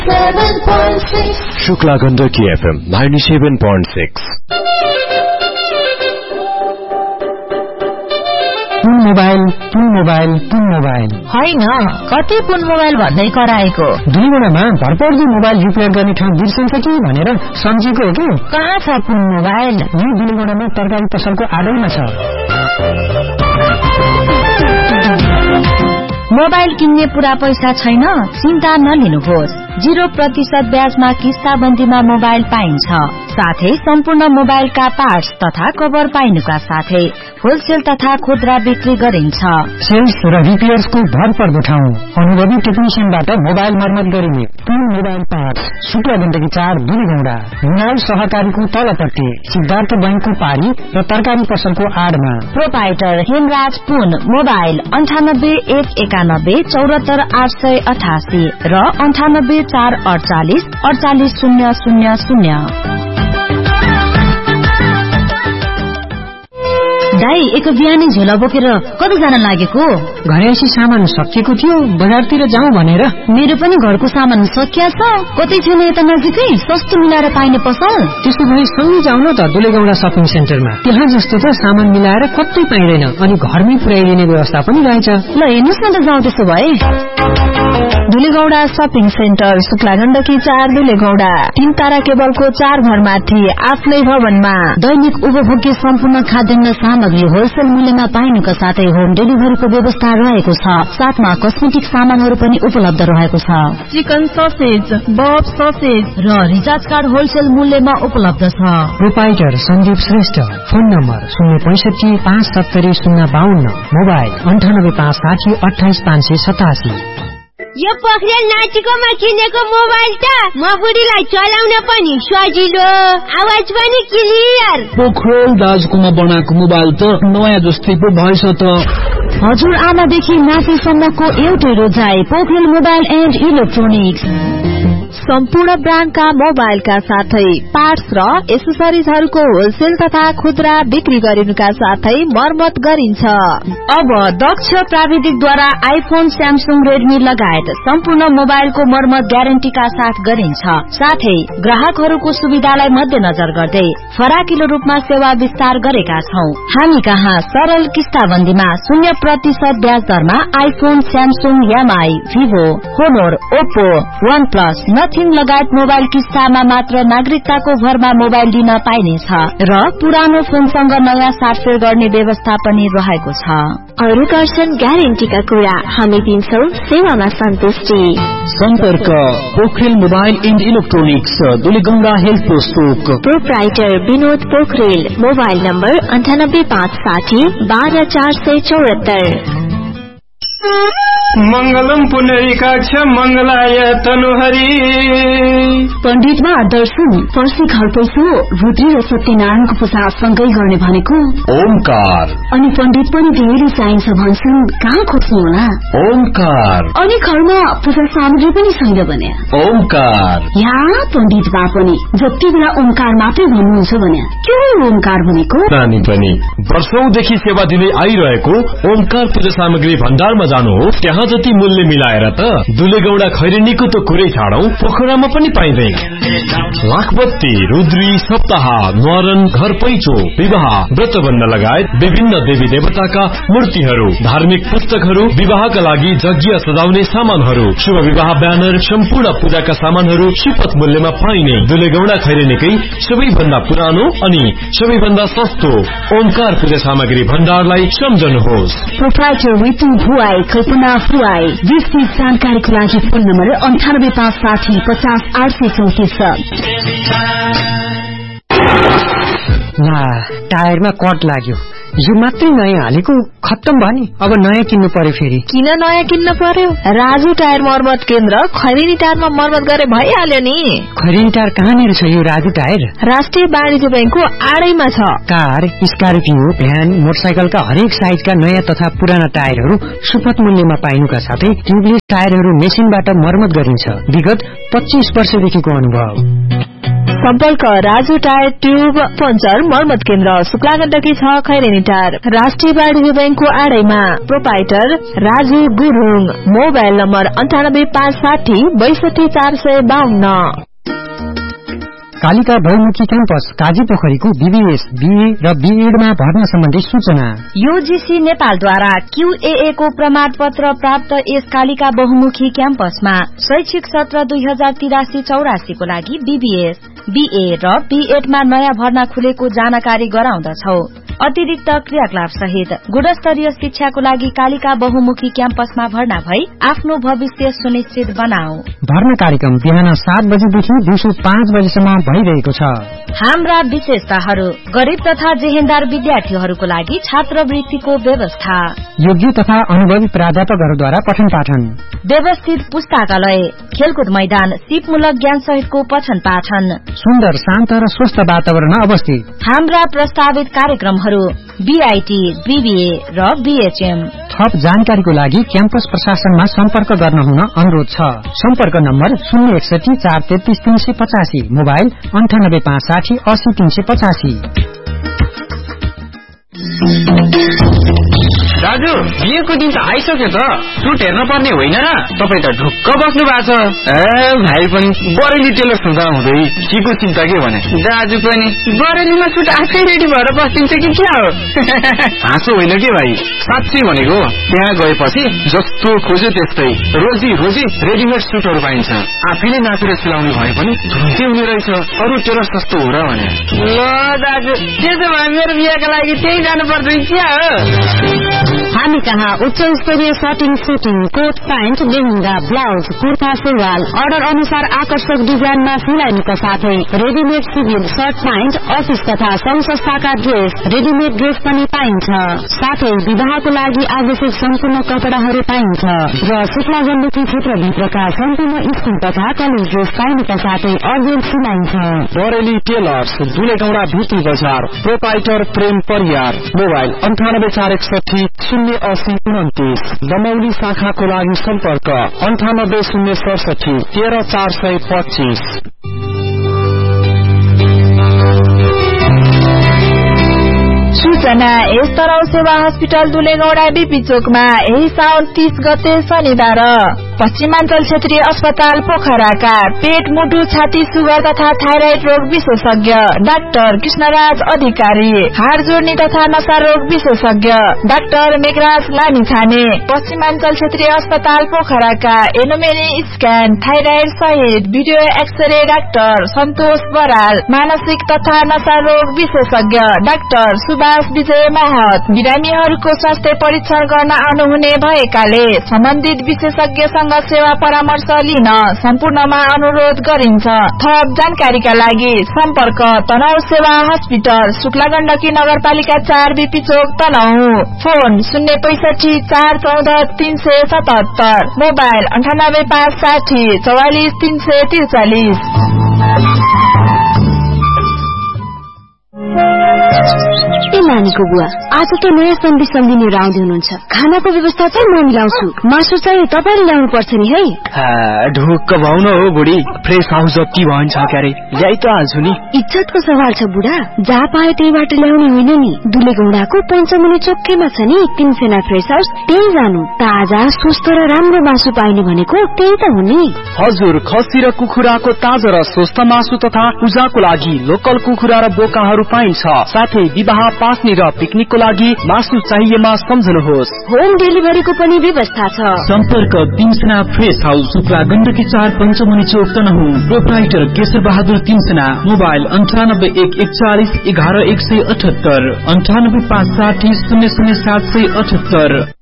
Shukla Gandaki FM 97.6 पुन mobile होइन कति पुन mobile भन्दै कराएको। दुईवटामा भरपर्दो मोबाइल रिपेयर गर्ने ठाउँ बिर्सिन्छ कि भनेर सम्झेको हो कि। कहाँ छ पुन मोबाइल? यही दुईवटामा तरकारी पसलको आडैमा छ। मोबाइल किन्ने पूरा पैसा छैन? चिन्ता नलिनुहोस्। 0% ब्याजमा किस्ताबन्दीमा मोबाइल पाइन्छ। साथै सम्पूर्ण मोबाइलका पार्ट्स तथा कभर पाइनुका साथै होलसेल तथा खुद्रा बिक्री गरिन्छ। सेल्स र रिपेयर्सको भरपर्दो ठाउँ। अनुभवी टेक्निशियनबाट मोबाइल मर्मत गरिने पुन मोबाइल पार्ट्स। शुक्ला गण्डकी 4 दुलीगौंडा, हिमाल सहकारीको तलपट्टि, सिद्धार्थ बैंकको पारी र तरकारी पसलको आडमा। प्रोपाइटर हेमराज पुन मोबाइल 98 74 888 र 98 448 48000। दाई एक बिहानै झोला बोकेर कता जान लागेको? घरेसी सामान सकिएको थियो, बजारतिर जाउँ भनेर। मेरो पनि घरको सामान सकिया छ। कतै छैन यता नजिकै सस्तो मिलाएर पाइने पसल? त्यसो भए सँगै जाउँ न त दुलेगौंडा शपिङ सेन्टरमा। त्यहाँ जस्तो त सामान मिलाएर कतै पाइँदैन अनि घरमै पुर्याइदिने व्यवस्था पनि रहेछ। ल हेर्नुस् न त जाउँ त्यसो भए। दुलेगौंडा शपिङ सेन्टर, शुक्ला गण्डकी 4 दुलेगौंडा, 3 तारा केबलको 4 घरमाथि आफ्नै भवनमा। दैनिक उपभोग्य सम्पूर्ण खाद्यान्न सामग्री होलसेल मूल्यमा पाइनुका साथै होम डेलिभरीको व्यवस्था रहेको छ। साथमा कस्मेटिक सामानहरू पनि उपलब्ध रहेको छ। चिकन ससेज, बफ ससेज र रिचार्ज कार्ड होलसेल मूल्यमा उपलब्ध छ। Proprietor Sandeep Shrestha. Phone number 065 570 052, mobile 98 560 28 587। यो पोखरेल नाचिकोमा किनेको मोबाइल त म बुढीलाई चलाउन पनि सजिलो, आवाज पनि क्लियर। पोखरेल दाजुकोमा बनाएको मोबाइल त नयाँ जस्तै पो भएछ त। हजुर आमादेखि नातिसम्मको एउटै रोजाइ पोखरेल मोबाइल एन्ड इलेक्ट्रोनिक्स। सम्पूर्ण ब्रान्डका मोबाइलका साथै पार्ट्स र एसेसरिजहरूको होलसेल तथा खुद्रा बिक्री गरिनुका साथै मर्मत गरिन्छ। अब दक्ष प्राविधिकद्वारा आइफोन, स्यामसुङ, रेडमी लगायत सम्पूर्ण मोबाइलको मर्मत ग्यारेन्टीका साथ गरिन्छ। साथै ग्राहकहरूको सुविधालाई मध्यनजर गर्दै फराकिलो रूपमा सेवा विस्तार गरेका छौं। हामी कहाँ सरल किस्ताबन्दीमा 0% ब्याज दरमा iPhone, Samsung, MI, Vivo, होनोर, Oppo, वन प्लस, नथिङ लगायत मोबाइल किस्तामा मात्र नागरिकताको भरमा मोबाइल दिन पाइनेछ र पुरानो फोनसँग नयाँ साटफेर गर्ने व्यवस्था पनि रहेको छ। अरु दर्शन ग्यारेन्टीका कुरा हामी दिन्छौं, सेवामा सन्तुष्टि। सम्पर्क Pokharel mobile and electronics, Dulegaunda health post. Proprietor Vinod Pokharel. Mobile number 98 560 12 474। मंगलम पुनरिकाक्ष मंगलाय तनुहरी। पण्डितमा दर्शन, पर्सी घरपैसो, रुद्री र सत्यनारायणको पूजा सँगै गर्ने भनेको ओमकार। अनि पण्डित पनि धेरै चाहिन्छ भन्छन्, कहाँ खोज्नु होला? ओमकार। अनि घरमा पूजा सामग्री पनि छैन भने ओमकार। यहाँ पण्डित बा पनि जति बेला ओमकार मात्रै भन्नुहुन्छ भने के हो ओमकार भनेको? नानी पनि वर्षौंदेखि सेवा दिँदै आइरहेको ओमकार पूजा सामग्री भण्डारमा जानुहोस्। त्यहाँ जति मूल्य मिलाएर त दुलेगौंडा खैरेनीको त कुरै छाडौं, पोखरामा पनि पाइँदैन। लाखबत्ती, रुद्री, सप्ताह, न्वारन, घर पैचो, विवाह, व्रतबन्ध लगायत विभिन्न देवी देवताका मूर्तिहरू, धार्मिक पुस्तकहरू, विवाहका लागि यज्ञ सजाउने सामानहरू, शुभ विवाह ब्यानर, सम्पूर्ण पूजाका सामानहरू सुपथ मूल्यमा पाइने दुलेगौंडा खैरेनीकै सबैभन्दा पुरानो अनि सबैभन्दा सस्तो ओमकार पूजा सामग्री भण्डारलाई सम्झनुहोस्। प्रोप्राइटर रितु भुवाई, कल्पना भुवाई। विस्तृत जानकारीको लागि फोन नम्बर 98 560 50 834। टायरमा कट लाग्यो, यो मात्रै नयाँ हालेको खत्तम भयो नि। अब नयाँ किन्नु पर्यो फेरि। किन नयाँ किन्न पर्यो? राजु टायर मर्मत केन्द्र खैरेनी टायरमा मर्मत गरे भइहाल्यो नि। खैरेनी टायर कहाँनिर छ यो राजु टायर? राष्ट्रिय वाणिज्य बैंकको आडैमा छ। कार, स्कर्पियो, भ्यान, मोटरसाइकलका हरेक साइजका नयाँ तथा पुराना टायरहरू सुपथ मूल्यमा पाइनुका साथै ट्युबलेस टायरहरू मेसिनबाट मर्मत गरिन्छ। विगत 25 वर्षदेखिको अनुभव। सम्पर्क राजु टायर ट्युब पञ्चर मर्मत केन्द्र शुक्ला गण्डकी 6 खैरेनी टार राष्ट्रिय वाणिज्य बैंकको आडैमा proprietor Raju Gurung mobile number 98560 62452 Kalika बहुमुखी क्याम्पस काजी पोखरीको बीबीएस बीए र बीएडमा भर्ना सम्बन्धी सूचना यूजीसी नेपालद्वारा QAA को प्रमाणपत्र प्राप्त यस कालिका बहुमुखी क्याम्पसमा शैक्षिक सत्र 2083-84 को लागि बीबीएस बीए र बीएडमा नयाँ भर्ना खुलेको जानकारी गराउँदछौ। अतिरिक्त क्रियाकलाप सहित गुणस्तरीय शिक्षाको लागि कालिका बहुमुखी क्याम्पसमा भर्ना भई आफ्नो भविष्य सुनिश्चित बनाऊ। भर्ना कार्यक्रम बिहान 7 बजेदेखि दिउँसो 5 बजेसम्म भइरहेको छ। हाम्रा विशेषताहरू गरिब तथा जेहेन्दार विद्यार्थीहरूको लागि छात्रवृत्तिको व्यवस्था, योग्य तथा अनुभवी प्राध्यापकहरूद्वारा पठन पाठन, व्यवस्थित पुस्तकालय, खेलकुद मैदान, सिपमूलक ज्ञान सहितको पठन पाठन, सुन्दर शान्त र स्वस्थ वातावरण अवस्थित। हाम्रा प्रस्तावित कार्यक्रमहरू बीआईटी, बीबीए र बीएचएम। थप जानकारीको लागि क्याम्पस प्रशासनमा सम्पर्क गर्न हुन अनुरोध छ। सम्पर्क नम्बर 061 433 385, मोबाइल 9856 80 385। दाजु बिहेको दिन त आइसक्यो त, सुट हेर्न पर्ने होइन र? तपाईँ त ढुक्क बस्नु भएको छ। भाइ पनि बरेली टेलर हुँदा हुँदै केको चिन्ता के भने? दाजु पनि बरेलीमा सुट आफै रेडी भएर बस्दिन्छ कि क्या हो? हाँसो होइन के भाइ, साँच्चै भनेको। त्यहाँ गएपछि जस्तो खोज्यो त्यस्तै रोजी रोजी रेडिमेड सुटहरू पाइन्छ। आफैले नाचेर सिलाउने भए पनि धुन्चे हुने रहेछ। अरू टेलर सस्तो हो र भने? ल दाजु, त्यसो भए मेरो बिहेको लागि त्यही जानु पर्छ क्या हो? हामी कहाँ उच्च स्तरीय shirting, shooting, coat pant, lehenga, blouse, kurta, सुरुवाल अर्डर अनुसार आकर्षक डिजाइनमा सिलाइनुका साथै readymade civil short pant, office तथा संघ संस्थाका ड्रेस, रेडिमेड ड्रेस पनि पाइन्छ। साथै विवाहको लागि आवश्यक सम्पूर्ण कपडाहरू पाइन्छ र शुक्ला गण्डकी क्षेत्रभित्रका सम्पूर्ण स्कुल तथा कलेज ड्रेस पाइनुका साथै अर्जेन्ट सिलाइन्छ। बरेली टेलर्स, दुलेगौडा भिटी बजार, प्रोपाइटर प्रेम परियार, मोबाइल 9841 08029। दमौली शाखाको लागि सम्पर्क 98067 13425। सूचना यस तरह सेवा हस्पिटल दुलेगौडा बीपी चोकमा यही साउन 30 गते शनिबार पश्चिमाञ्चल क्षेत्रीय अस्पताल पोखराका पेट, मुटु, छाती, सुगर तथा थाइराइड रोग विशेषज्ञ डाक्टर कृष्णराज अधिकारी, हाड जोड्ने तथा नशा रोग विशेषज्ञ डाक्टर मेघराज लामिछाने, पश्चिमाञ्चल क्षेत्रीय अस्पताल पोखराका एनोमेली स्क्यान, थाइराइड सहित भिडियो एक्सरे डाक्टर सन्तोष बराल, मानसिक तथा नशा रोग विशेषज्ञ डाक्टर सुभाष विजय महत, बिरामीहरूको स्वास्थ्य परीक्षण गर्न आउनुहुने भएकाले सम्बन्धित विशेषज्ञसँग सेवा परामर्श लिन सम्पूर्णमा अनुरोध गरिन्छ। थप जानकारीका लागि सम्पर्क तनहु सेवा हस्पिटल, शुक्ला गण्डकी नगरपालिका 4 बीपी चोक तनहु, फोन 065 414 377, मोबाइल 98560 44 343। नानीको बुवा, आज त नयाँ सन्देश सम्झिनेर आउँदै हुनुहुन्छ। खानाको व्यवस्था चाहिँ म मिलाउँछु, मासु चाहिँ तपाईँले ल्याउनु पर्छ नि है। ढुक्क भाउन हो बुढी, फ्रेस हाउस जति भन्छ क्यारे ल्याइ त हाल्छु नि। इज्जतको सवाल छ बुढा, जहाँ पाए त्यहीबाट ल्याउने होइन नि। दुलेगौडाको पञ्चमुनि चोकैमा छ नि तिनसेना फ्रेस हाउस, त्यही जानु। ताजा, स्वस्थ र राम्रो मासु पाइने भनेको त्यही त हो नि। हजुर, खसी र कुखुराको ताजा र स्वस्थ मासु तथा पूजाको लागि लोकल कुखुरा र बोकाहरू पाइन्छ। साथै विवाह, पास्ने र पिकनिकको लागि मासु चाहिएमा सम्झनुहोस्। होम डेलिभरीको पनि व्यवस्था छ। सम्पर्क तिनसेना फ्रेस हाउस, शुक्ला गण्डकी 4 पञ्चमुनि चोक तनहु, प्रोप्राइटर केशर बहादुर तिनसेना, मोबाइल 9814 11 178, 98560 00 778।